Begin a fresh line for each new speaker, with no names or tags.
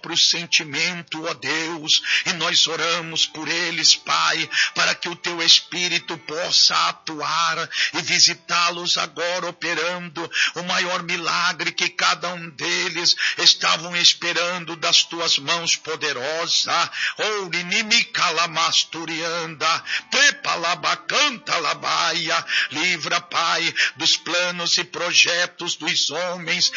próprio sentimento, ó Deus, e nós oramos por eles, Pai, para que o teu Espírito possa atuar e visitá-los agora, operando o maior milagre que cada um deles estavam esperando das tuas mãos poderosas. Ourinimicalamastorianda, prepalabacanta labaia, livra, Pai, dos planos e projetos dos homens